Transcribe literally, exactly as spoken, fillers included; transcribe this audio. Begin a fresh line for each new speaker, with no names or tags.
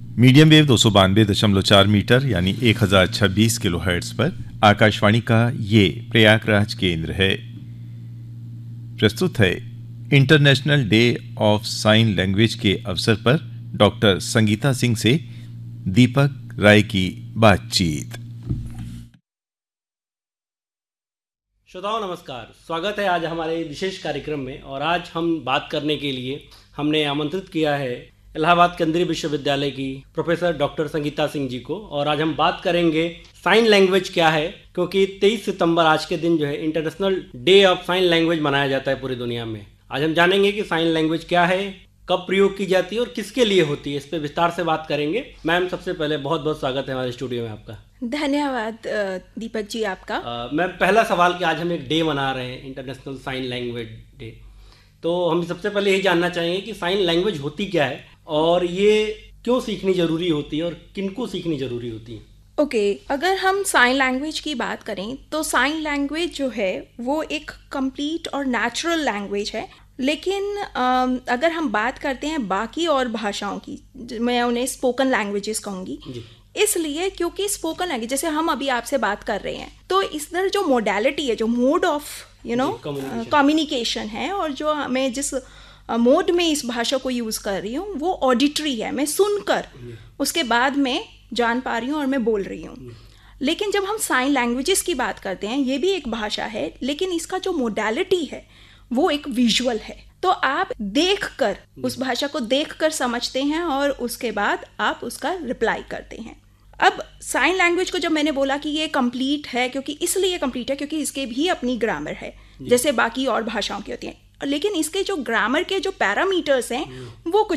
Medium wave दो सौ बानवे दशमलव चार मीटर यानी एक हजार छब्बीस किलो हर्ट्ज पर आकाशवाणी का ये प्रयागराज केंद्र है। प्रस्तुत है international day of sine language के अवसर पर डॉक्टर संगीता सिंह से दीपक राय की बातचीत।
श्रोताओं नमस्कार, स्वागत है आज हमारे विशेष कार्यक्रम में। और आज हम बात करने के लिए हमने आमंत्रित किया है इलाहाबाद केंद्रीय विश्वविद्यालय की प्रोफेसर डॉक्टर संगीता सिंह जी को। और आज हम बात करेंगे साइन लैंग्वेज क्या है, क्योंकि तेईस सितंबर आज के दिन जो है international day of sine language मनाया जाता है पूरी दुनिया में। आज हम जानेंगे कि साइन लैंग्वेज क्या है, कब प्रयोग की जाती है और किसके लिए होती है। इस पर विस्तार से बात करेंगे। मैम, सबसे पहले बहुत बहुत स्वागत है हमारे स्टूडियो में आपका।
धन्यवाद दीपक जी आपका।
मैम, पहला सवाल कि आज हम एक डे मना रहे हैं, इंटरनेशनल साइन लैंग्वेज डे, तो हम सबसे पहले यही जानना चाहेंगे कि साइन लैंग्वेज होती क्या है और ये क्यों सीखनी ज़रूरी होती है और किनको सीखनी ज़रूरी होती है।
ओके okay, अगर हम साइन लैंग्वेज की बात करें तो साइन लैंग्वेज जो है वो एक कंप्लीट और नेचुरल लैंग्वेज है। लेकिन अगर हम बात करते हैं बाकी और भाषाओं की, मैं उन्हें स्पोकन लैंग्वेजेस कहूँगी, इसलिए क्योंकि स्पोकन लैंग्वेज जैसे हम अभी आपसे बात कर रहे हैं तो इधर जो मोडालिटी है, जो mode of you know communication है और जो हमें जिस मोड में इस भाषा को यूज़ कर रही हूँ वो ऑडिटरी है। मैं सुनकर उसके बाद में जान पा रही हूँ और मैं बोल रही हूँ। लेकिन जब हम साइन लैंग्वेजेस की बात करते हैं, ये भी एक भाषा है, लेकिन इसका जो मोडालिटी है वो एक विजुअल है। तो आप देखकर उस भाषा को देखकर समझते हैं और उसके बाद आप उसका रिप्लाई करते हैं। अब साइन लैंग्वेज को जब मैंने बोला कि ये कंप्लीट है, क्योंकि इसलिए कंप्लीट है क्योंकि इसके भी अपनी ग्रामर है जैसे बाकी और भाषाओं की होती हैं, लेकिन इसके जो ग्रामर के जो पैरामीटर्स हैं वो कुछ